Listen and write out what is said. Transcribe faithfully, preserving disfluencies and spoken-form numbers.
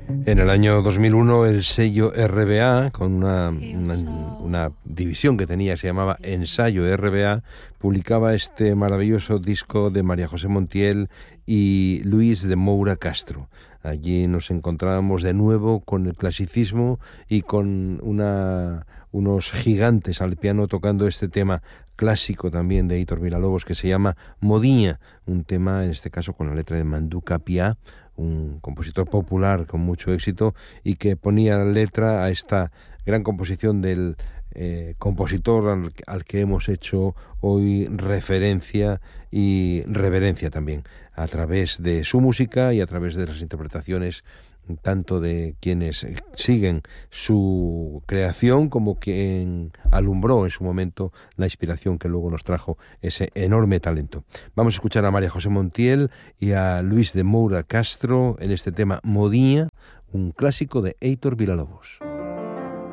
En el año dos mil uno el sello R B A, con una, una, una división que tenía, se llamaba Ensayo R B A, publicaba este maravilloso disco de María José Montiel y Luis de Moura Castro. Allí nos encontrábamos de nuevo con el clasicismo y con una, unos gigantes al piano tocando este tema clásico también de Héctor Villa-Lobos que se llama Modiña, un tema en este caso con la letra de Mandou Capià, un compositor popular con mucho éxito y que ponía la letra a esta gran composición del eh, compositor al, al que hemos hecho hoy referencia y reverencia también, a través de su música y a través de las interpretaciones tanto de quienes siguen su creación como quien alumbró en su momento la inspiración que luego nos trajo ese enorme talento. Vamos a escuchar a María José Montiel y a Luis de Moura Castro en este tema Modiña, un clásico de Héctor Villa-Lobos.